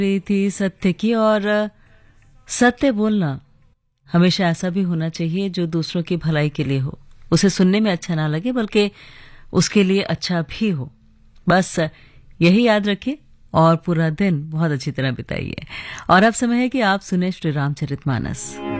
रही थी सत्य की। और सत्य बोलना हमेशा ऐसा भी होना चाहिए जो दूसरों की भलाई के लिए हो, उसे सुनने में अच्छा ना लगे बल्कि उसके लिए अच्छा भी हो। बस यही याद रखिए और पूरा दिन बहुत अच्छी तरह बिताइए। और अब समय है कि आप सुने श्री रामचरितमानस।